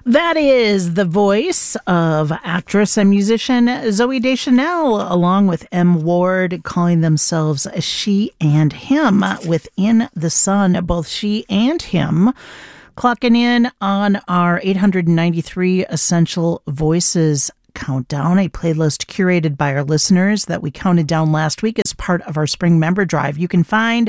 That is the voice of actress and musician Zooey Deschanel, along with M. Ward, calling themselves She and Him within the Sun. Both She and Him clocking in on our 893 Essential Voices Countdown, a playlist curated by our listeners that we counted down last week as part of our spring member drive. You can find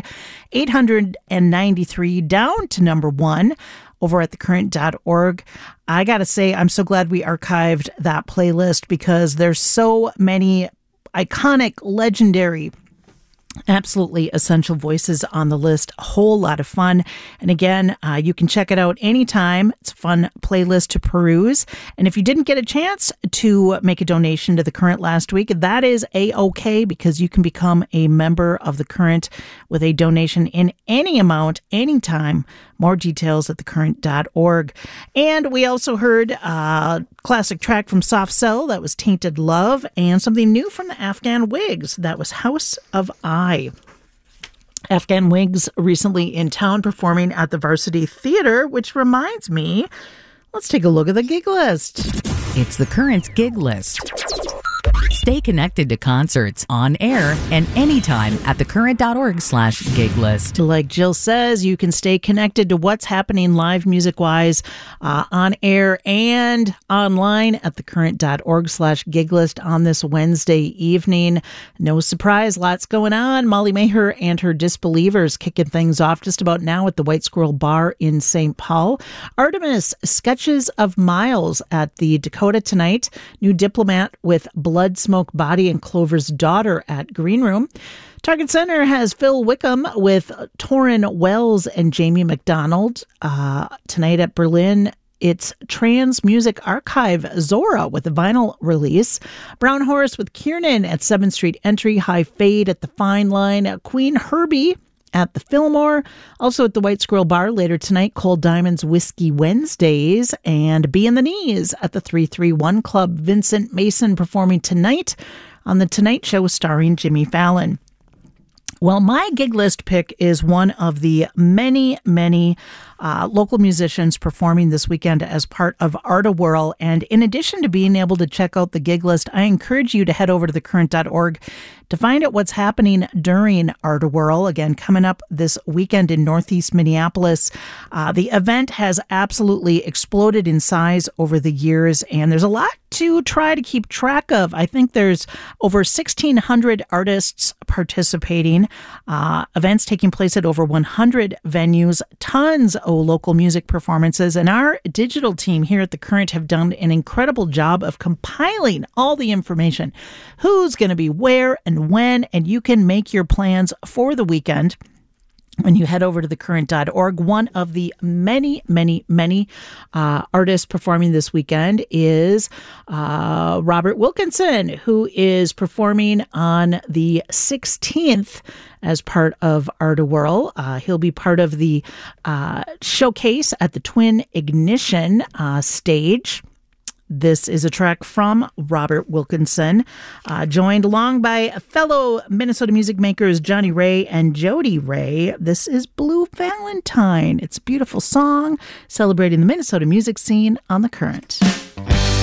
893 down to number 1 over at thecurrent.org. I gotta say, I'm so glad we archived that playlist because there's so many iconic, legendary, absolutely essential voices on the list. A whole lot of fun. And again, you can check it out anytime. It's a fun playlist to peruse. And if you didn't get a chance to make a donation to The Current last week, that is A-OK, because you can become a member of The Current with a donation in any amount, anytime. More details at thecurrent.org. And we also heard a classic track from Soft Cell, that was Tainted Love, and something new from the Afghan Wigs, that was House of I. Afghan Wigs recently in town performing at the Varsity Theater, which reminds me, let's take a look at the gig list. It's The Current's gig list. Stay connected to concerts on air and anytime at thecurrent.org/gig list. Like Jill says, you can stay connected to what's happening live music-wise on air and online at thecurrent.org/gig list on this Wednesday evening. No surprise, lots going on. Molly Maher and her Disbelievers kicking things off just about now at the White Squirrel Bar in St. Paul. Artemis, Sketches of Miles at the Dakota tonight. New Diplomat with Blood, Smoke, Body, and Clover's Daughter at Green Room. Target Center has Phil Wickham with Torrin Wells and Jamie McDonald. Tonight at Berlin, it's Trans Music Archive Zora with a vinyl release. Brown Horse with Kiernan at 7th Street Entry. High Fade at the Fine Line. Queen Herbie at the Fillmore. Also at the White Squirrel Bar later tonight, Cold Diamond's Whiskey Wednesdays, and Be in the Knees at the 331 Club. Vincent Mason performing tonight on The Tonight Show starring Jimmy Fallon. Well, my gig list pick is one of the many, many local musicians performing this weekend as part of Art-A-Whirl. And in addition to being able to check out the gig list, I encourage you to head over to thecurrent.org to find out what's happening during Art-A-Whirl. Again, coming up this weekend in Northeast Minneapolis. The event has absolutely exploded in size over the years, and there's a lot to try to keep track of. I think there's over 1,600 artists participating, events taking place at over 100 venues, tons of local music performances, and our digital team here at The Current have done an incredible job of compiling all the information. Who's going to be where and when, and you can make your plans for the weekend when you head over to thecurrent.org. One of the many, many, many artists performing this weekend is Robert Wilkinson, who is performing on the 16th as part of Art-A-Whirl. He'll be part of the showcase at the Twin Ignition stage. This is a track from Robert Wilkinson, joined along by fellow Minnesota music makers Johnny Ray and Jody Ray. This is Blue Valentine. It's a beautiful song celebrating the Minnesota music scene on The Current.